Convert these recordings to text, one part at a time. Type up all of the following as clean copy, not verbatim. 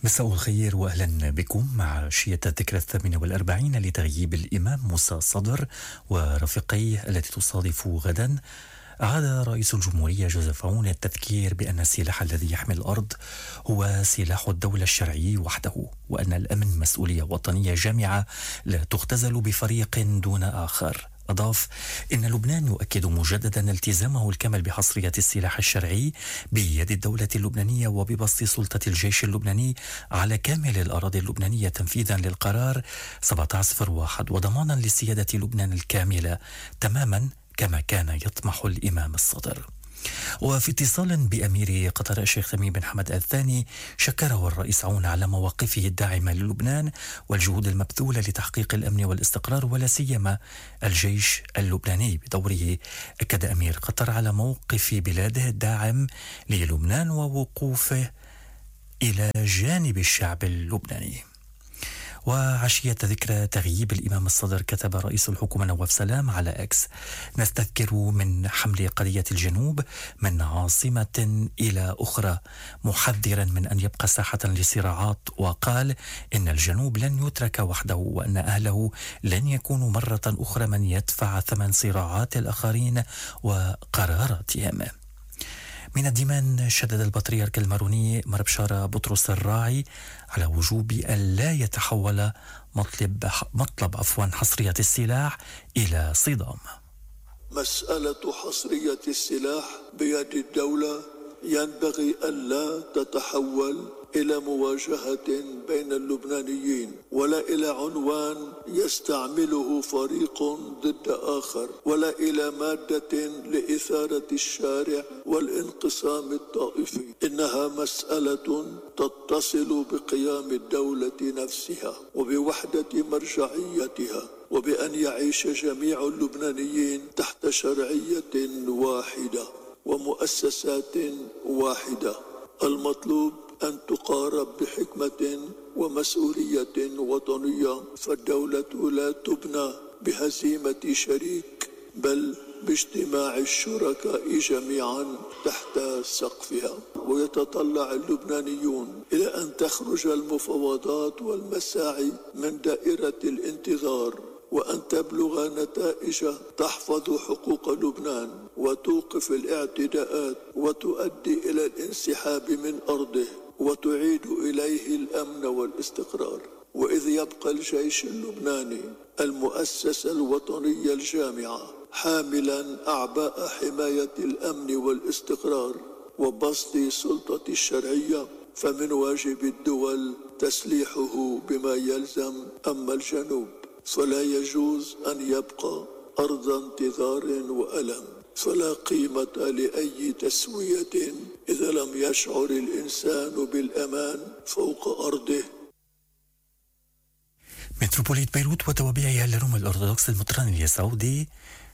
مساء الخير وأهلا بكم مع عشية الذكرى 48 لتغييب الإمام موسى صدر ورفقيه التي تصادف غدا. أعاد رئيس الجمهورية جوزيف عون التذكير بأن السلاح الذي يحمي الأرض هو سلاح الدولة الشرعي وحده، وأن الأمن مسؤولية وطنية جامعة لا تختزل بفريق دون آخر. أضاف إن لبنان يؤكد مجددا التزامه الكامل بحصرية السلاح الشرعي بيد الدولة اللبنانية وببسط سلطة الجيش اللبناني على كامل الأراضي اللبنانية تنفيذا للقرار 1701 وضمانا لسيادة لبنان الكاملة تماما كما كان يطمح الإمام الصدر. وفي اتصال بأمير قطر الشيخ تميم بن حمد الثاني شكره الرئيس عون على مواقفه الداعمة للبنان والجهود المبذولة لتحقيق الأمن والاستقرار ولا سيما الجيش اللبناني بدوره. أكد أمير قطر على موقف بلاده الداعم للبنان ووقوفه إلى جانب الشعب اللبناني. وعشية ذكرى تغييب الإمام الصدر كتب رئيس الحكومة نواف سلام على إكس: نستذكر من حمل قضية الجنوب من عاصمة إلى أخرى، محذرا من أن يبقى ساحة لصراعات، وقال إن الجنوب لن يترك وحده وأن أهله لن يكونوا مرة أخرى من يدفع ثمن صراعات الآخرين وقراراتهم. من الديمان شدد البطريرك الماروني مربشارة بطرس الراعي على وجوب أن لا يتحول مطلب حصرية السلاح إلى صدام. مسألة حصرية السلاح بيد الدولة ينبغي ألا تتحول إلى مواجهة بين اللبنانيين ولا إلى عنوان يستعمله فريق ضد آخر ولا إلى مادة لإثارة الشارع والانقسام الطائفي. إنها مسألة تتصل بقيام الدولة نفسها وبوحدة مرجعيتها وبأن يعيش جميع اللبنانيين تحت شرعية واحدة ومؤسسات واحدة. المطلوب أن تقارب بحكمة ومسؤولية وطنية، فالدولة لا تبنى بهزيمة شريك بل باجتماع الشركاء جميعا تحت سقفها. ويتطلع اللبنانيون إلى أن تخرج المفاوضات والمساعي من دائرة الانتظار وأن تبلغ نتائج تحفظ حقوق لبنان وتوقف الاعتداءات وتؤدي إلى الانسحاب من أرضه وتعيد إليه الأمن والاستقرار. وإذ يبقى الجيش اللبناني المؤسسة الوطنية الجامعة حاملا أعباء حماية الأمن والاستقرار وبسط سلطة الشرعية، فمن واجب الدول تسليحه بما يلزم. أما الجنوب فلا يجوز أن يبقى أرض انتظار وألم، فلا قيمة لأي تسوية إذا لم يشعر الإنسان بالأمان فوق أرضه. متروبوليت بيروت وتوابعها الروم الأرثوذكس المطراني السعودي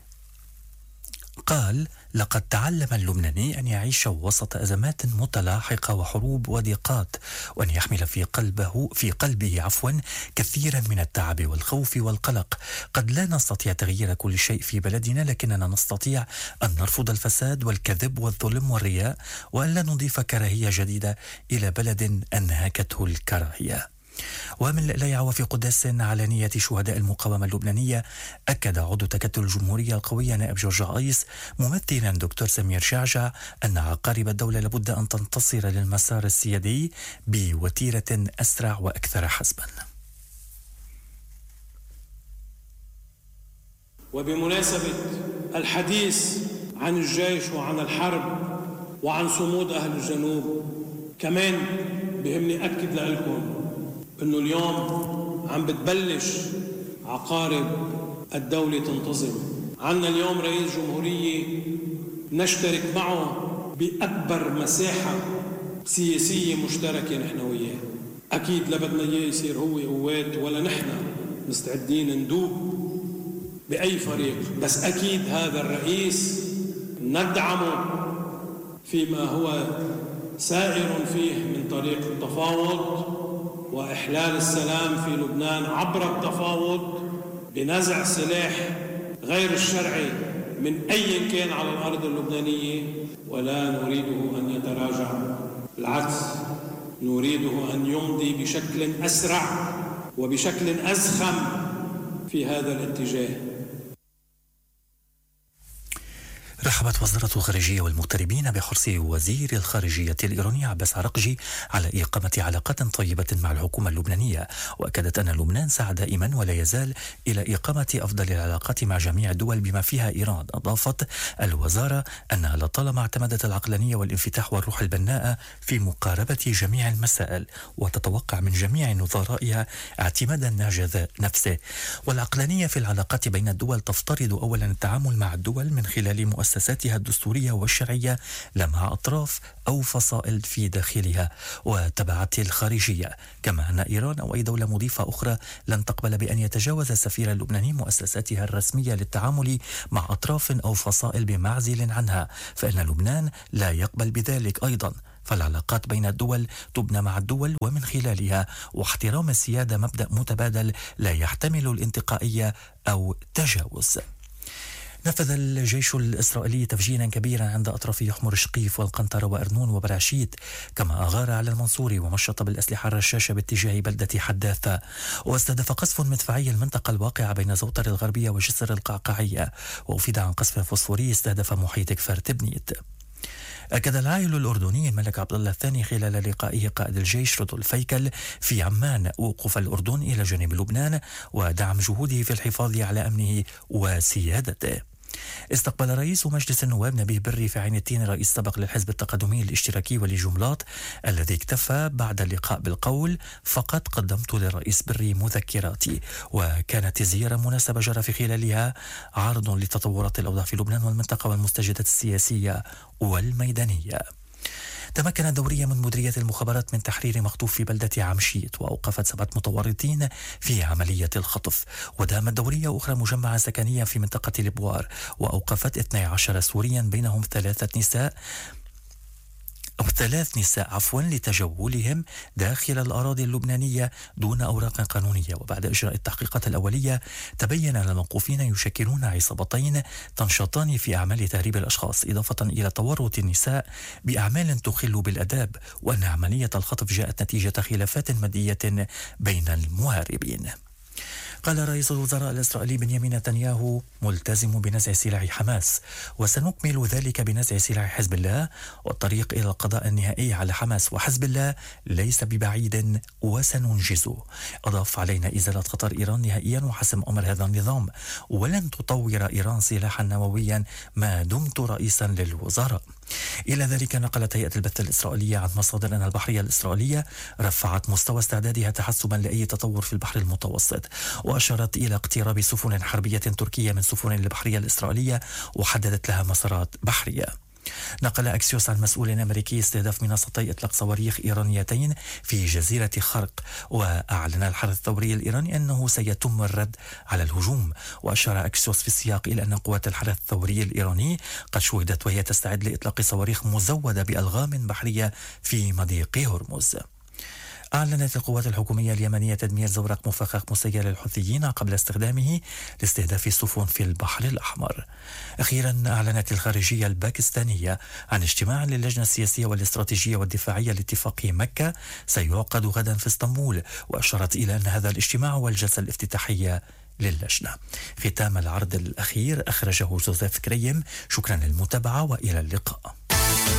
قال: لقد تعلم اللبناني أن يعيش وسط أزمات متلاحقة وحروب وضيقات، وأن يحمل في قلبه كثيرا من التعب والخوف والقلق. قد لا نستطيع تغيير كل شيء في بلدنا، لكننا نستطيع أن نرفض الفساد والكذب والظلم والرياء، وأن لا نضيف كراهية جديدة إلى بلد أنهكته الكراهية. ومن لا وفي قداس على نية شهداء المقاومة اللبنانية، أكد عضو تكتل الجمهورية القوية نائب جورج عيس ممثلا دكتور سمير شعجع أن عقارب الدولة لابد أن تنتصر للمسار السيادي بوتيرة أسرع وأكثر حسما. وبمناسبة الحديث عن الجيش وعن الحرب وعن صمود أهل الجنوب، كمان بهمني أكد لكم إنه اليوم عم بتبلش عقارب الدولة تنتظم. عنا اليوم رئيس جمهورية نشترك معه بأكبر مساحة سياسية مشتركة نحن وياه. أكيد لا بدنا إياه يصير هو قوات ولا نحن مستعدين ندوب بأي فريق، بس أكيد هذا الرئيس ندعمه فيما هو سائر فيه من طريق التفاوض وإحلال السلام في لبنان عبر التفاوض بنزع سلاح غير الشرعي من أي كان على الأرض اللبنانية، ولا نريده أن يتراجع. بالعكس، نريده أن يمضي بشكل أسرع وبشكل أزخم في هذا الاتجاه. رحبت وزارة الخارجية والمغتربين بحرص وزير الخارجية الإيراني عباس عراقجي على إقامة علاقات طيبة مع الحكومة اللبنانية، وأكدت أن لبنان سعى دائما ولا يزال إلى إقامة أفضل العلاقات مع جميع الدول بما فيها إيران. أضافت الوزارة أنها لطالما اعتمدت العقلانية والانفتاح والروح البناء في مقاربة جميع المسائل، وتتوقع من جميع نظرائها اعتماد النهج نفسه. والعقلانية في العلاقات بين الدول تفترض أولا التعامل مع الدول من خلال مؤسساتها الدستورية والشرعية لا مع أطراف أو فصائل في داخلها. وتبعت الخارجية كما أن إيران أو أي دولة مضيفة أخرى لن تقبل بأن يتجاوز السفير اللبناني مؤسساتها الرسمية للتعامل مع أطراف أو فصائل بمعزل عنها، فإن لبنان لا يقبل بذلك أيضا. فالعلاقات بين الدول تبنى مع الدول ومن خلالها، واحترام السيادة مبدأ متبادل لا يحتمل الانتقائية أو تجاوز. نفذ الجيش الإسرائيلي تفجيرا كبيرا عند أطراف يحمر شقيف والقنطرة وأرنون وبراشيت، كما أغار على المنصوري ومشط بالأسلحة الرشاشة باتجاه بلدة حداثة، واستهدف قصف مدفعي المنطقة الواقعة بين زوطر الغربية وجسر القعقاعية، وأفيد عن قصف فوسفوري استهدف محيط كفر تبنيت. أكد العائل الأردني الملك عبد الله الثاني خلال لقائه قائد الجيش رودولف هيكل في عمان وقوف الأردن إلى جانب لبنان ودعم جهوده في الحفاظ على أمنه وسيادته. استقبل رئيس مجلس النواب نبيه بري في عين التين رئيس سابق للحزب التقدمي الاشتراكي ولي جملات، الذي اكتفى بعد اللقاء بالقول فقط قدمت للرئيس بري مذكراتي. وكانت الزيارة مناسبة جرى في خلالها عرض لتطورات الأوضاع في لبنان والمنطقة والمستجدات السياسية والميدانية. تمكن الدورية من مديرية المخابرات من تحرير مخطوف في بلدة عمشيت، وأوقفت 7 متورطين في عملية الخطف. ودامت دورية أخرى مجمعة سكنية في منطقة البوار، وأوقفت 12 سوريا بينهم 3 نساء لتجولهم داخل الأراضي اللبنانية دون أوراق قانونية. وبعد إجراء التحقيقات الأولية تبين أن الموقوفين يشكلون عصابتين تنشطان في أعمال تهريب الأشخاص، إضافة إلى تورط النساء بأعمال تخل بالأداب، وأن عملية الخطف جاءت نتيجة خلافات مادية بين المهاربين. قال رئيس الوزراء الإسرائيلي بنيامين نتنياهو ملتزم بنزع سلاح حماس، وسنكمل ذلك بنزع سلاح حزب الله، والطريق إلى القضاء النهائي على حماس وحزب الله ليس ببعيد وسننجزه. أضاف علينا إزالة خطر إيران نهائيا وحسم أمر هذا النظام، ولن تطور إيران سلاحا نوويا ما دمت رئيسا للوزراء. إلى ذلك نقلت هيئة البث الإسرائيلية عن مصادر أن البحرية الإسرائيلية رفعت مستوى استعدادها تحسبا لأي تطور في البحر المتوسط، وأشارت إلى اقتراب سفن حربية تركية من سفن البحرية الإسرائيلية وحددت لها مسارات بحرية. نقل أكسيوس عن مسؤول أمريكي استهداف منصتي إطلاق صواريخ إيرانيتين في جزيرة خرق، وأعلن الحرس الثوري الإيراني أنه سيتم الرد على الهجوم. وأشار أكسيوس في السياق إلى أن قوات الحرس الثوري الإيراني قد شوهدت وهي تستعد لإطلاق صواريخ مزودة بألغام بحرية في مضيق هرمز. أعلنت القوات الحكومية اليمنية تدمير زورق مفخخ مسير للحوثيين قبل استخدامه لاستهداف السفن في البحر الأحمر. أخيرا أعلنت الخارجية الباكستانية عن اجتماع للجنة السياسية والاستراتيجية والدفاعية لاتفاق مكة سيعقد غدا في اسطنبول، وأشارت إلى أن هذا الاجتماع هو الجلسة الافتتاحية للجنة. ختام العرض الأخير أخرجه جوزيف كريم. شكرا للمتابعة وإلى اللقاء.